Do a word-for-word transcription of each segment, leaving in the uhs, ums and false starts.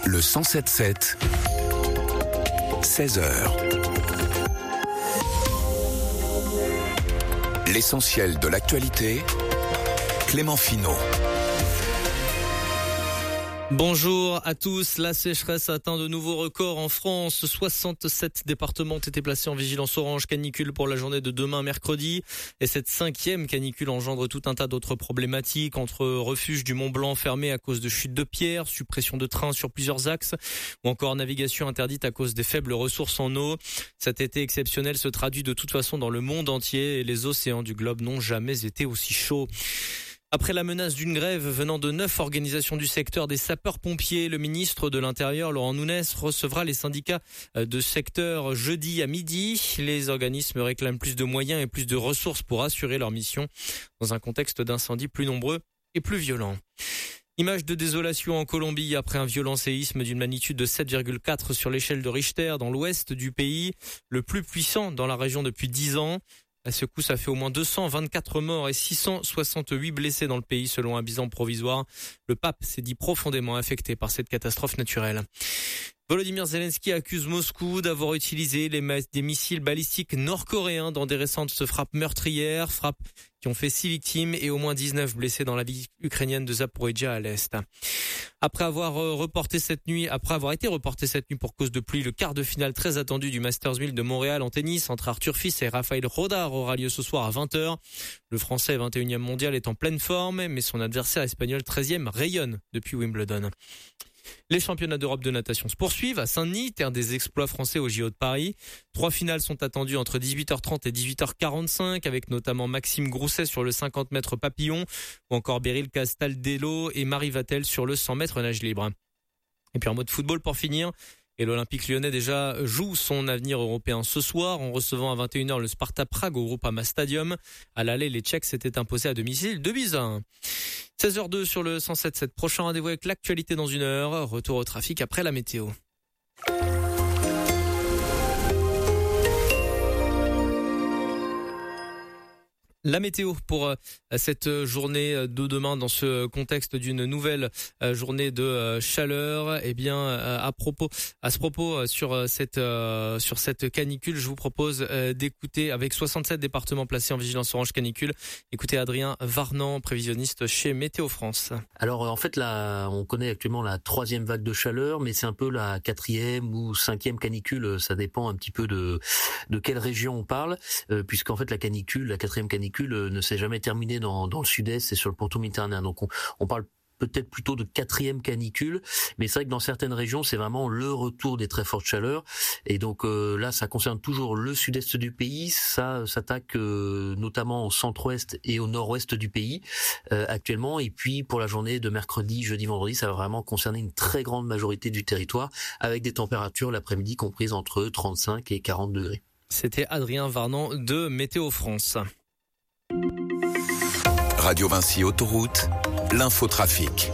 Le cent sept sept, seize heures. L'essentiel de l'actualité, Clément Finot. Bonjour à tous. La sécheresse a atteint de nouveaux records en France. soixante-sept départements ont été placés en vigilance orange canicule pour la journée de demain mercredi. Et cette cinquième canicule engendre tout un tas d'autres problématiques, entre refuge du Mont Blanc fermé à cause de chutes de pierres, suppression de trains sur plusieurs axes ou encore navigation interdite à cause des faibles ressources en eau. Cet été exceptionnel se traduit de toute façon dans le monde entier et les océans du globe n'ont jamais été aussi chauds. Après la menace d'une grève venant de neuf organisations du secteur des sapeurs-pompiers, le ministre de l'Intérieur, Laurent Nunez, recevra les syndicats de secteur jeudi à midi. Les organismes réclament plus de moyens et plus de ressources pour assurer leur mission dans un contexte d'incendies plus nombreux et plus violents. Image de désolation en Colombie après un violent séisme d'une magnitude de sept virgule quatre sur l'échelle de Richter dans l'ouest du pays, le plus puissant dans la région depuis dix ans. À ce coup, ça fait au moins deux cent vingt-quatre morts et six cent soixante-huit blessés dans le pays, selon un bilan provisoire. Le pape s'est dit profondément affecté par cette catastrophe naturelle. Volodymyr Zelensky accuse Moscou d'avoir utilisé les des missiles balistiques nord-coréens dans des récentes frappes meurtrières, frappes qui ont fait six victimes et au moins dix-neuf blessés dans la ville ukrainienne de Zaporijia à l'est. Après avoir reporté cette nuit, après avoir été reporté cette nuit pour cause de pluie, le quart de finale très attendu du Masters mille de Montréal en tennis entre Arthur Fils et Rafael Rodar aura lieu ce soir à vingt heures. Le Français vingt et unième mondial est en pleine forme, mais son adversaire espagnol treizième rayonne depuis Wimbledon. Les championnats d'Europe de natation se poursuivent à Saint-Denis, terre des exploits français au J O de Paris. Trois finales sont attendues entre dix-huit heures trente et dix-huit heures quarante-cinq, avec notamment Maxime Grousset sur le cinquante mètres papillon, ou encore Beryl Castaldello et Marie Vatel sur le cent mètres nage libre. Et puis en mode football pour finir, et l'Olympique Lyonnais déjà joue son avenir européen ce soir en recevant à vingt et une heures le Sparta Prague au Groupama Stadium. À l'aller, les Tchèques s'étaient imposés à domicile deux buts à un. seize heures deux sur le cent sept sept. Prochain rendez-vous avec l'actualité dans une heure. Retour au trafic après la météo. La météo pour euh, cette journée de demain dans ce contexte d'une nouvelle euh, journée de euh, chaleur. Eh bien, euh, à propos, à ce propos euh, sur euh, cette euh, sur cette canicule, je vous propose euh, d'écouter avec soixante-sept départements placés en vigilance orange canicule. Écoutez Adrien Varnant, prévisionniste chez Météo France. Alors en fait là, on connaît actuellement la troisième vague de chaleur, mais c'est un peu la quatrième ou cinquième canicule. Ça dépend un petit peu de de quelle région on parle, euh, puisqu'en fait la canicule, la quatrième canicule ne s'est jamais terminée dans, dans le sud-est et sur le pourtour méditerranéen. Donc on, on parle peut-être plutôt de quatrième canicule, mais c'est vrai que dans certaines régions, c'est vraiment le retour des très fortes chaleurs. Et donc euh, là, ça concerne toujours le sud-est du pays. Ça s'attaque euh, notamment au centre-ouest et au nord-ouest du pays euh, actuellement. Et puis pour la journée de mercredi, jeudi, vendredi, ça va vraiment concerner une très grande majorité du territoire, avec des températures l'après-midi comprises entre trente-cinq et quarante degrés. C'était Adrien Varnant de Météo France. Radio Vinci Autoroute, l'infotrafic.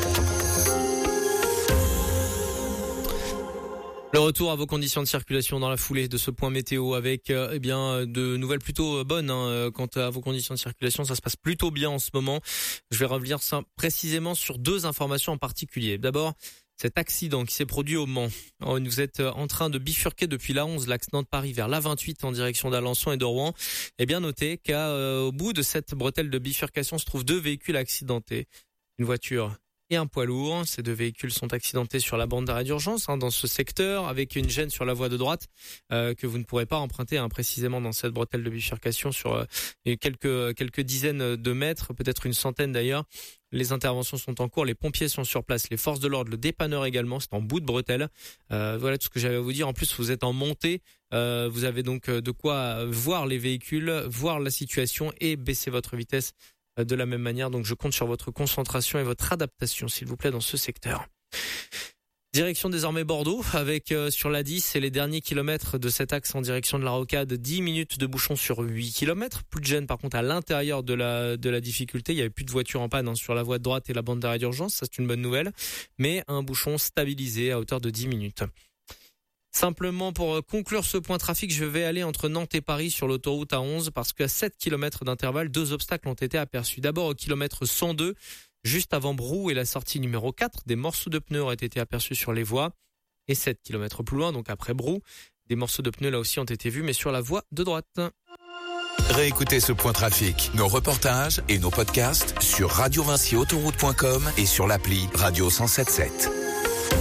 Le retour à vos conditions de circulation dans la foulée de ce point météo avec euh, eh bien de nouvelles plutôt bonnes hein, quant à vos conditions de circulation, ça se passe plutôt bien en ce moment. Je vais revenir précisément sur deux informations en particulier. D'abord, cet accident qui s'est produit au Mans. Vous êtes en train de bifurquer depuis l'A onze, l'axe Nantes-Paris, vers l'A vingt-huit en direction d'Alençon et de Rouen. Et bien notez qu'au euh, bout de cette bretelle de bifurcation se trouvent deux véhicules accidentés. Une voiture et un poids lourd. Ces deux véhicules sont accidentés sur la bande d'arrêt d'urgence hein, dans ce secteur, avec une gêne sur la voie de droite euh, que vous ne pourrez pas emprunter hein, précisément dans cette bretelle de bifurcation sur euh, quelques quelques dizaines de mètres, peut-être une centaine d'ailleurs. Les interventions sont en cours, les pompiers sont sur place, les forces de l'ordre, le dépanneur également, c'est en bout de bretelle. Euh, voilà tout ce que j'avais à vous dire. En plus, vous êtes en montée, euh, vous avez donc de quoi voir les véhicules, voir la situation et baisser votre vitesse de la même manière. Donc je compte sur votre concentration et votre adaptation, s'il vous plaît, dans ce secteur. Direction désormais Bordeaux, avec euh, sur l'A dix et les derniers kilomètres de cet axe en direction de la Rocade, dix minutes de bouchon sur huit kilomètres. Plus de gêne par contre à l'intérieur de la de la difficulté. Il y avait plus de voitures en panne hein, sur la voie de droite et la bande d'arrêt d'urgence, ça c'est une bonne nouvelle. Mais un bouchon stabilisé à hauteur de dix minutes. Simplement pour conclure ce point trafic, je vais aller entre Nantes et Paris sur l'autoroute A onze parce qu'à sept kilomètres d'intervalle, deux obstacles ont été aperçus. D'abord au kilomètre cent deux, juste avant Brou et la sortie numéro quatre. Des morceaux de pneus auraient été aperçus sur les voies. Et sept kilomètres plus loin, donc après Brou, des morceaux de pneus là aussi ont été vus, mais sur la voie de droite. Réécoutez ce point trafic, nos reportages et nos podcasts sur radio vinci autoroute point com et sur l'appli Radio cent sept sept.